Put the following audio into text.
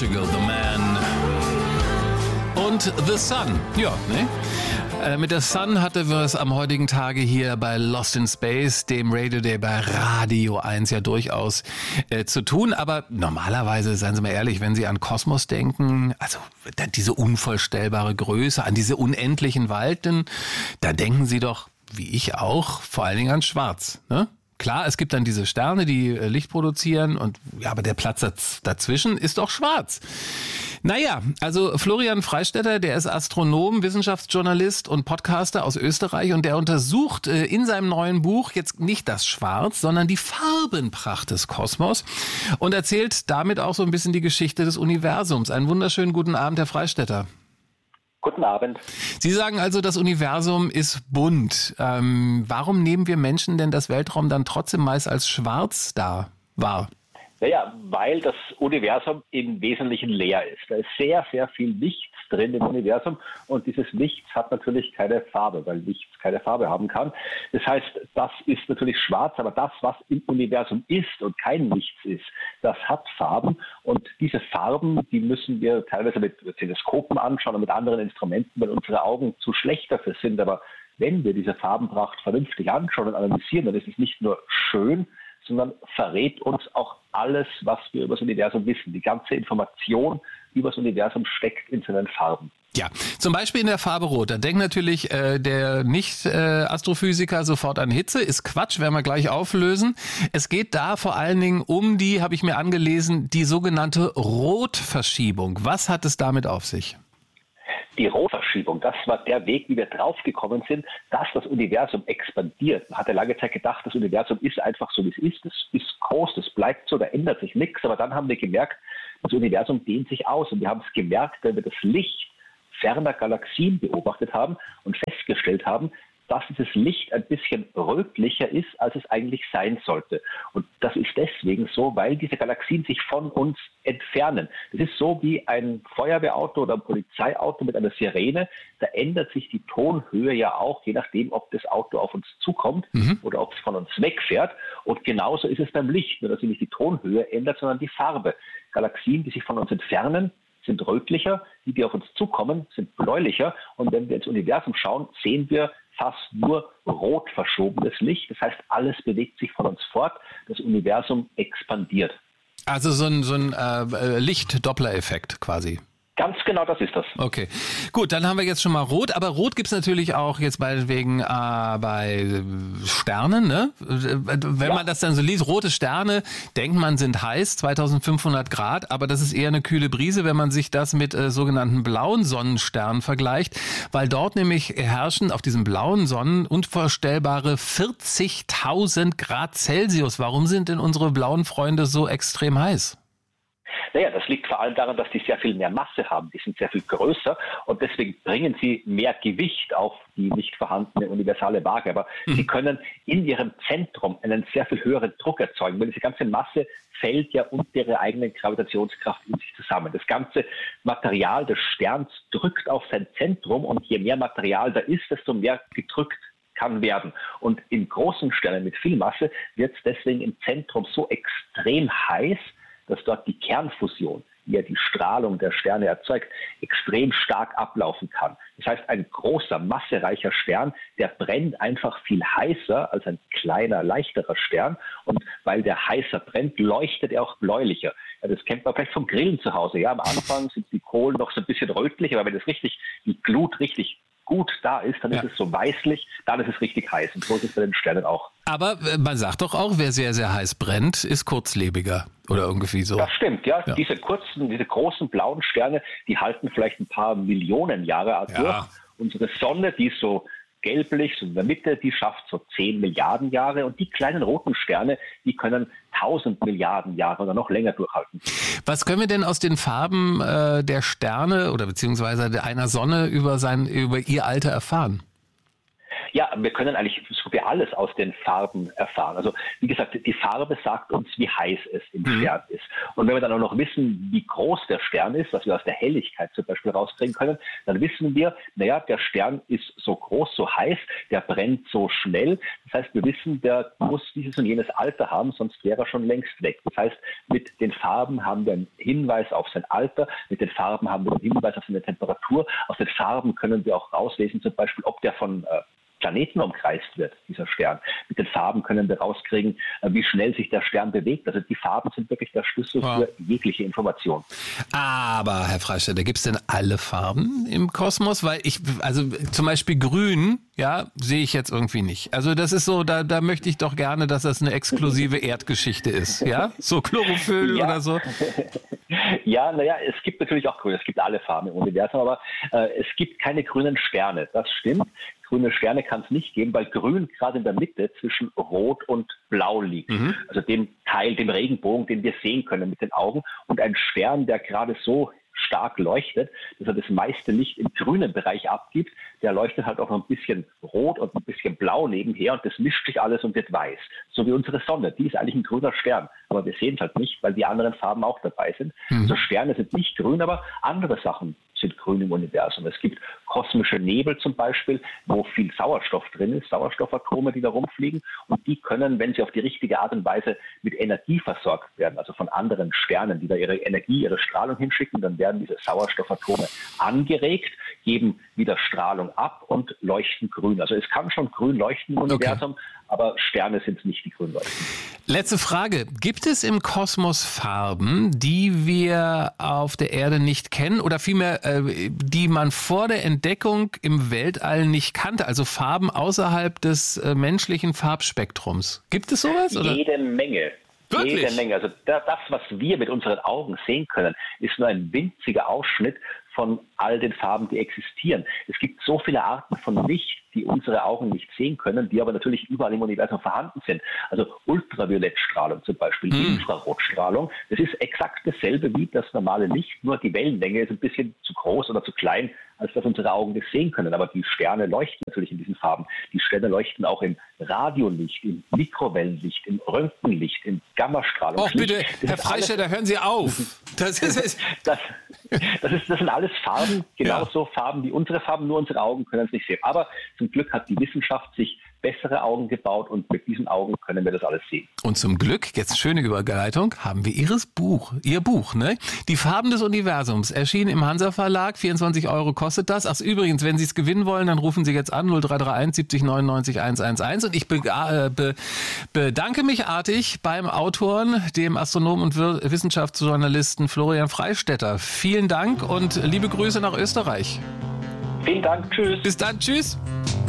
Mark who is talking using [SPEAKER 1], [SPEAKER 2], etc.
[SPEAKER 1] Portugal, The Man und The Sun. Ja, ne? Mit der Sun hatte wir es am heutigen Tage hier bei Lost in Space, dem Radio Day bei Radio 1 ja durchaus zu tun. Aber normalerweise, seien Sie mal ehrlich, wenn Sie an Kosmos denken, also diese unvorstellbare Größe, an diese unendlichen Weiten, da denken Sie doch, wie ich auch, vor allen Dingen an Schwarz, ne? Klar, es gibt dann diese Sterne, die Licht produzieren und ja, aber der Platz dazwischen ist doch schwarz. Naja, also Florian Freistetter, der ist Astronom, Wissenschaftsjournalist und Podcaster aus Österreich und der untersucht in seinem neuen Buch jetzt nicht das Schwarz, sondern die Farbenpracht des Kosmos und erzählt damit auch so ein bisschen die Geschichte des Universums. Einen wunderschönen guten Abend, Herr Freistetter.
[SPEAKER 2] Guten Abend.
[SPEAKER 1] Sie sagen also, das Universum ist bunt. Warum nehmen wir Menschen denn das Weltraum dann trotzdem meist als schwarz wahr?
[SPEAKER 2] Naja, weil das Universum im Wesentlichen leer ist. Da ist sehr, sehr viel Nichts drin im Universum und dieses Nichts hat natürlich keine Farbe, weil Nichts keine Farbe haben kann. Das heißt, das ist natürlich schwarz, aber das, was im Universum ist und kein Nichts ist, das hat Farben und diese Farben, die müssen wir teilweise mit Teleskopen anschauen und mit anderen Instrumenten, weil unsere Augen zu schlecht dafür sind. Aber wenn wir diese Farbenpracht vernünftig anschauen und analysieren, dann ist es nicht nur schön, sondern verrät uns auch alles, was wir über das Universum wissen. Die ganze Information über das Universum steckt in seinen Farben.
[SPEAKER 1] Ja, zum Beispiel in der Farbe Rot. Da denkt natürlich der Nicht-Astrophysiker sofort an Hitze. Ist Quatsch, werden wir gleich auflösen. Es geht da vor allen Dingen um die, habe ich mir angelesen, die sogenannte Rotverschiebung. Was hat es damit auf sich?
[SPEAKER 2] Die Rotverschiebung, das war der Weg, wie wir draufgekommen sind, dass das Universum expandiert. Man hatte lange Zeit gedacht, das Universum ist einfach so, wie es ist. Es ist groß, es bleibt so, da ändert sich nichts. Aber dann haben wir gemerkt, das Universum dehnt sich aus. Und wir haben es gemerkt, wenn wir das Licht ferner Galaxien beobachtet haben und festgestellt haben, dass dieses Licht ein bisschen rötlicher ist, als es eigentlich sein sollte. Und das ist deswegen so, weil diese Galaxien sich von uns entfernen. Das ist so wie ein Feuerwehrauto oder ein Polizeiauto mit einer Sirene. Da ändert sich die Tonhöhe ja auch, je nachdem, ob das Auto auf uns zukommt oder ob es von uns wegfährt. Und genauso ist es beim Licht, nur dass sich nicht die Tonhöhe ändert, sondern die Farbe. Galaxien, die sich von uns entfernen, sind rötlicher, die auf uns zukommen, sind bläulicher. Und wenn wir ins Universum schauen, sehen wir fast nur rot verschobenes Licht. Das heißt, alles bewegt sich von uns fort. Das Universum expandiert.
[SPEAKER 1] Also so ein Licht-Doppler-Effekt quasi.
[SPEAKER 2] Ganz genau, das ist das.
[SPEAKER 1] Okay, gut, dann haben wir jetzt schon mal Rot, aber Rot gibt's natürlich auch jetzt meinetwegen bei Sternen, ne? Wenn man das dann so liest, rote Sterne, denkt man, sind heiß, 2500 Grad, aber das ist eher eine kühle Brise, wenn man sich das mit sogenannten blauen Sonnensternen vergleicht, weil dort nämlich herrschen auf diesen blauen Sonnen unvorstellbare 40.000 Grad Celsius. Warum sind denn unsere blauen Freunde so extrem heiß?
[SPEAKER 2] Naja, das liegt vor allem daran, dass die sehr viel mehr Masse haben. Die sind sehr viel größer und deswegen bringen sie mehr Gewicht auf die nicht vorhandene universale Waage. Aber sie können in ihrem Zentrum einen sehr viel höheren Druck erzeugen, weil diese ganze Masse fällt ja unter ihrer eigenen Gravitationskraft in sich zusammen. Das ganze Material des Sterns drückt auf sein Zentrum und je mehr Material da ist, desto mehr gedrückt kann werden. Und in großen Sternen mit viel Masse wird es deswegen im Zentrum so extrem heiß, dass dort die Kernfusion, die ja die Strahlung der Sterne erzeugt, extrem stark ablaufen kann. Das heißt, ein großer, massereicher Stern, der brennt einfach viel heißer als ein kleiner, leichterer Stern. Und weil der heißer brennt, leuchtet er auch bläulicher. Ja, das kennt man vielleicht vom Grillen zu Hause. Ja, am Anfang sind die Kohlen noch so ein bisschen rötlich, aber wenn das richtig, die Glut richtig gut da ist, dann ist es so weißlich, dann ist es richtig heiß. Und so ist es bei den Sternen auch.
[SPEAKER 1] Aber man sagt doch auch, wer sehr, sehr heiß brennt, ist kurzlebiger oder irgendwie so.
[SPEAKER 2] Das stimmt, ja. Diese großen blauen Sterne, die halten vielleicht ein paar Millionen Jahre durch. Unsere Sonne, die ist so gelblich, so in der Mitte, die schafft so 10 Milliarden Jahre und die kleinen roten Sterne, die können 1000 Milliarden Jahre oder noch länger durchhalten.
[SPEAKER 1] Was können wir denn aus den Farben der Sterne oder beziehungsweise einer Sonne über ihr Alter erfahren?
[SPEAKER 2] Ja, wir können eigentlich so wie alles aus den Farben erfahren. Also wie gesagt, die Farbe sagt uns, wie heiß es im Stern ist. Und wenn wir dann auch noch wissen, wie groß der Stern ist, was wir aus der Helligkeit zum Beispiel rauskriegen können, dann wissen wir, naja, der Stern ist so groß, so heiß, der brennt so schnell. Das heißt, wir wissen, der muss dieses und jenes Alter haben, sonst wäre er schon längst weg. Das heißt, mit den Farben haben wir einen Hinweis auf sein Alter, mit den Farben haben wir einen Hinweis auf seine Temperatur. Aus den Farben können wir auch rauslesen, zum Beispiel, ob der von Planeten umkreist wird, dieser Stern. Mit den Farben können wir rauskriegen, wie schnell sich der Stern bewegt. Also die Farben sind wirklich der Schlüssel für jegliche Information.
[SPEAKER 1] Aber, Herr Freistetter, gibt es denn alle Farben im Kosmos? Weil also zum Beispiel grün, ja, sehe ich jetzt irgendwie nicht. Also das ist so, da möchte ich doch gerne, dass das eine exklusive Erdgeschichte ist, ja? So Chlorophyll oder so.
[SPEAKER 2] Ja, naja, es gibt natürlich auch grün, es gibt alle Farben im Universum, aber es gibt keine grünen Sterne, das stimmt. Grüne Sterne kann es nicht geben, weil grün gerade in der Mitte zwischen Rot und Blau liegt. Also dem Teil, dem Regenbogen, den wir sehen können mit den Augen. Und ein Stern, der gerade so stark leuchtet, dass er das meiste Licht im grünen Bereich abgibt, der leuchtet halt auch noch ein bisschen rot und ein bisschen blau nebenher und das mischt sich alles und wird weiß. So wie unsere Sonne, die ist eigentlich ein grüner Stern, aber wir sehen es halt nicht, weil die anderen Farben auch dabei sind. Also Sterne sind nicht grün, aber andere Sachen sind grün im Universum. Es gibt kosmische Nebel zum Beispiel, wo viel Sauerstoff drin ist, Sauerstoffatome, die da rumfliegen und die können, wenn sie auf die richtige Art und Weise mit Energie versorgt werden, also von anderen Sternen, die da ihre Energie, ihre Strahlung hinschicken, dann werden diese Sauerstoffatome angeregt, geben wieder Strahlung ab und leuchten grün. Also es kann schon grün leuchten im Universum, aber Sterne sind nicht die grün leuchten.
[SPEAKER 1] Letzte Frage. Gibt es im Kosmos Farben, die wir auf der Erde nicht kennen oder vielmehr, die man vor der Entdeckung im Weltall nicht kannte? Also Farben außerhalb des menschlichen Farbspektrums. Gibt es sowas? Oder?
[SPEAKER 2] Jede Menge.
[SPEAKER 1] Wirklich?
[SPEAKER 2] Jede Menge. Also das, was wir mit unseren Augen sehen können, ist nur ein winziger Ausschnitt von all den Farben, die existieren. Es gibt so viele Arten von Licht, die unsere Augen nicht sehen können, die aber natürlich überall im Universum vorhanden sind. Also Ultraviolettstrahlung zum Beispiel, Infrarotstrahlung, das ist exakt dasselbe wie das normale Licht, nur die Wellenlänge ist ein bisschen zu groß oder zu klein, als dass unsere Augen das sehen können. Aber die Sterne leuchten natürlich in diesen Farben. Die Sterne leuchten auch im Radiolicht, im Mikrowellenlicht, im Röntgenlicht, im Gammastrahlung.
[SPEAKER 1] Oh bitte, Herr Freistetter, hören Sie auf.
[SPEAKER 2] Das sind alles Farben, genauso Farben wie unsere Farben, nur unsere Augen können es nicht sehen. Aber zum Glück hat die Wissenschaft sich bessere Augen gebaut und mit diesen Augen können wir das alles sehen.
[SPEAKER 1] Und zum Glück, jetzt schöne Überleitung, haben wir Ihr Buch, ne? Die Farben des Universums, erschienen im Hansa Verlag, 24 € kostet das. Ach übrigens, wenn Sie es gewinnen wollen, dann rufen Sie jetzt an 0331 70 99 111 und ich bedanke mich artig beim Autoren, dem Astronomen und Wissenschaftsjournalisten Florian Freistetter. Vielen Dank und liebe Grüße nach Österreich.
[SPEAKER 2] Vielen Dank, tschüss.
[SPEAKER 1] Bis dann, tschüss.